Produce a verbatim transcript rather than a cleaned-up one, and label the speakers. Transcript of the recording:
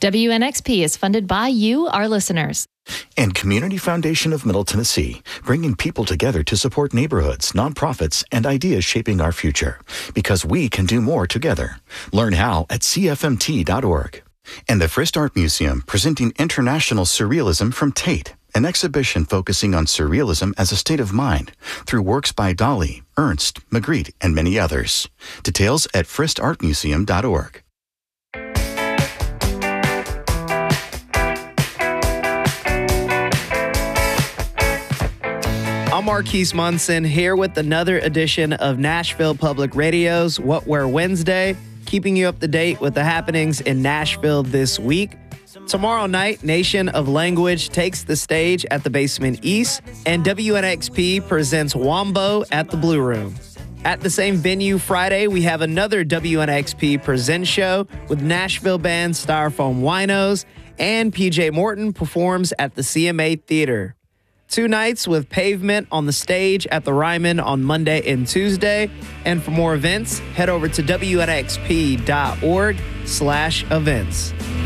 Speaker 1: W N X P is funded by you, our listeners.
Speaker 2: And Community Foundation of Middle Tennessee, bringing people together to support neighborhoods, nonprofits, and ideas shaping our future. Because we can do more together. Learn how at C F M T dot org. And the Frist Art Museum, presenting International Surrealism from Tate, an exhibition focusing on surrealism as a state of mind through works by Dali, Ernst, Magritte, and many others. Details at frist art museum dot org.
Speaker 3: I'm Marquise Munson here with another edition of Nashville Public Radio's What Where Wednesday, keeping you up to date with the happenings in Nashville this week. Tomorrow night, Nation of Language takes the stage at the Basement East, and W N X P presents Wombo at the Blue Room. At the same venue Friday, we have another W N X P Presents show with Nashville band Styrofoam Winos, and P J Morton performs at the C M A Theater. Two nights with Pavement on the stage at the Ryman on Monday and Tuesday. And for more events, head over to W N X P dot org slash events.